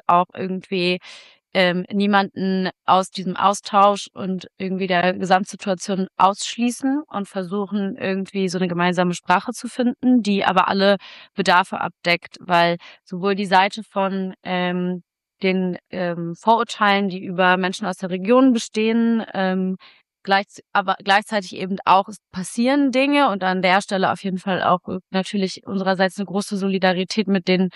auch irgendwie niemanden aus diesem Austausch und irgendwie der Gesamtsituation ausschließen und versuchen irgendwie so eine gemeinsame Sprache zu finden, die aber alle Bedarfe abdeckt, weil sowohl die Seite von den Vorurteilen, die über Menschen aus der Region bestehen, aber gleichzeitig eben auch, es passieren Dinge und an der Stelle auf jeden Fall auch natürlich unsererseits eine große Solidarität mit den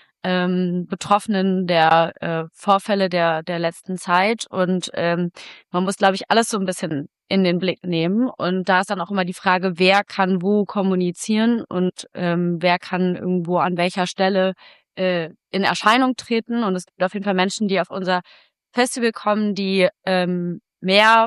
Betroffenen der Vorfälle der letzten Zeit. Und man muss, glaube ich, alles so ein bisschen in den Blick nehmen. Und da ist dann auch immer die Frage, wer kann wo kommunizieren und wer kann irgendwo an welcher Stelle in Erscheinung treten. Und es gibt auf jeden Fall Menschen, die auf unser Festival kommen, die mehr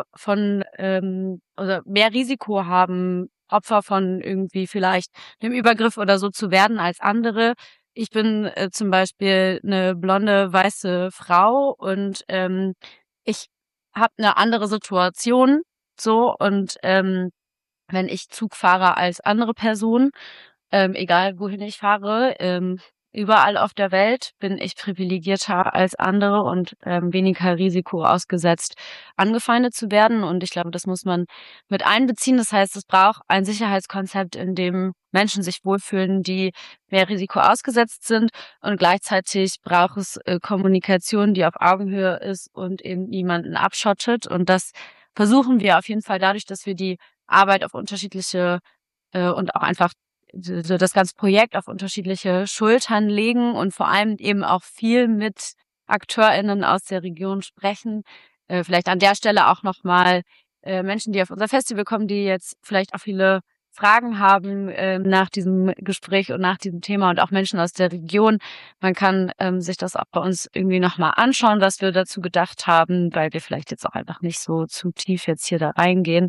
oder mehr Risiko haben, Opfer von irgendwie vielleicht einem Übergriff oder so zu werden als andere. Ich bin zum Beispiel eine blonde, weiße Frau und ich habe eine andere Situation so und wenn ich Zug fahre als andere Person, egal wohin ich fahre, überall auf der Welt bin ich privilegierter als andere und weniger Risiko ausgesetzt, angefeindet zu werden. Und ich glaube, das muss man mit einbeziehen. Das heißt, es braucht ein Sicherheitskonzept, in dem Menschen sich wohlfühlen, die mehr Risiko ausgesetzt sind. Und gleichzeitig braucht es Kommunikation, die auf Augenhöhe ist und eben niemanden abschottet. Und das versuchen wir auf jeden Fall dadurch, dass wir die Arbeit auf unterschiedliche und auch einfach so das ganze Projekt auf unterschiedliche Schultern legen und vor allem eben auch viel mit AkteurInnen aus der Region sprechen. Vielleicht an der Stelle auch nochmal Menschen, die auf unser Festival kommen, die jetzt vielleicht auch viele Fragen haben nach diesem Gespräch und nach diesem Thema und auch Menschen aus der Region. Man kann sich das auch bei uns irgendwie nochmal anschauen, was wir dazu gedacht haben, weil wir vielleicht jetzt auch einfach nicht so zu tief jetzt hier da reingehen.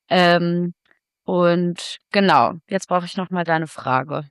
Und genau, jetzt brauche ich noch mal deine Frage.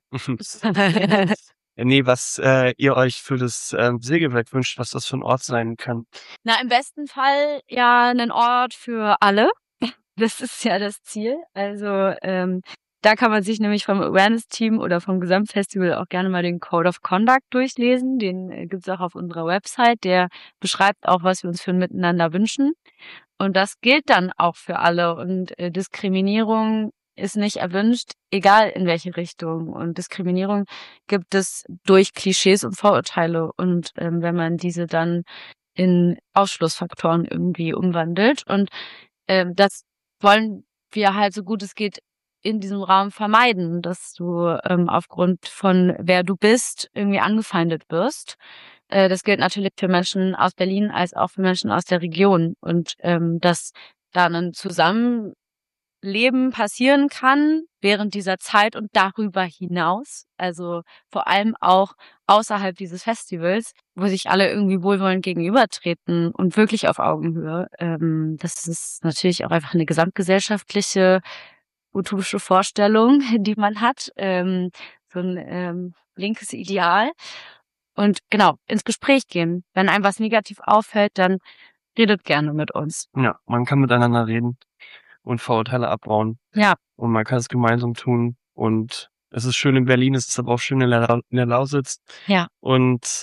Nee, was ihr euch für das Sägewerk wünscht, was das für ein Ort sein kann. Na, im besten Fall ja einen Ort für alle. Das ist ja das Ziel. Also da kann man sich nämlich vom Awareness-Team oder vom Gesamtfestival auch gerne mal den Code of Conduct durchlesen. Den gibt's auch auf unserer Website. Der beschreibt auch, was wir uns für ein Miteinander wünschen. Und das gilt dann auch für alle. Und Diskriminierung ist nicht erwünscht, egal in welche Richtung. Und Diskriminierung gibt es durch Klischees und Vorurteile. Und wenn man diese dann in Ausschlussfaktoren irgendwie umwandelt. Und das wollen wir halt so gut es geht in diesem Raum vermeiden, dass du aufgrund von wer du bist irgendwie angefeindet wirst. Das gilt natürlich für Menschen aus Berlin als auch für Menschen aus der Region und dass da ein Zusammenleben passieren kann während dieser Zeit und darüber hinaus, also vor allem auch außerhalb dieses Festivals, wo sich alle irgendwie wohlwollend gegenübertreten und wirklich auf Augenhöhe. Das ist natürlich auch einfach eine gesamtgesellschaftliche utopische Vorstellung, die man hat, so ein linkes Ideal. Und genau, ins Gespräch gehen. Wenn einem was negativ auffällt, dann redet gerne mit uns. Ja, man kann miteinander reden und Vorurteile abbauen. Ja. Und man kann es gemeinsam tun. Und es ist schön in Berlin, es ist aber auch schön in der Lausitz. Ja. Und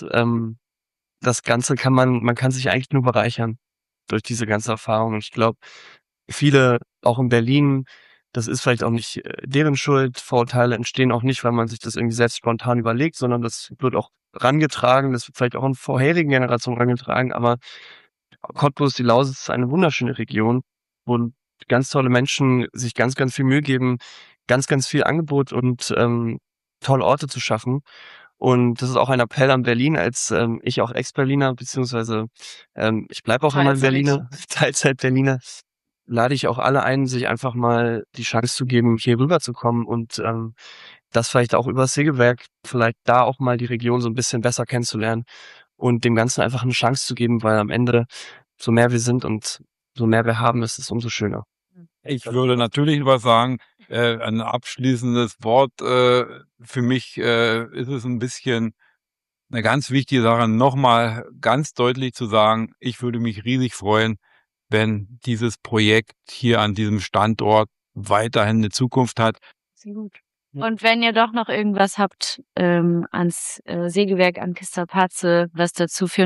das Ganze man kann sich eigentlich nur bereichern durch diese ganze Erfahrung. Und ich glaube, viele, auch in Berlin, das ist vielleicht auch nicht deren Schuld. Vorurteile entstehen auch nicht, weil man sich das irgendwie selbst spontan überlegt, sondern das wird auch rangetragen. Das wird vielleicht auch in vorherigen Generationen rangetragen. Aber Cottbus, die Lausitz ist eine wunderschöne Region, wo ganz tolle Menschen sich ganz, ganz viel Mühe geben, ganz, ganz viel Angebot und tolle Orte zu schaffen. Und das ist auch ein Appell an Berlin, als ich auch Ex-Berliner, beziehungsweise ich bleibe auch immer in Berliner, Teilzeit-Berliner, lade ich auch alle ein, sich einfach mal die Chance zu geben, hier rüberzukommen und das vielleicht auch über das Sägewerk, vielleicht da auch mal die Region so ein bisschen besser kennenzulernen und dem Ganzen einfach eine Chance zu geben, weil am Ende, so mehr wir sind und so mehr wir haben, ist es umso schöner. Ich würde natürlich was sagen, ein abschließendes Wort. Für mich ist es ein bisschen eine ganz wichtige Sache, nochmal ganz deutlich zu sagen, ich würde mich riesig freuen, wenn dieses Projekt hier an diesem Standort weiterhin eine Zukunft hat. Sehr gut. Und wenn ihr doch noch irgendwas habt ans Sägewerk, an Kista Patze, was dazu führen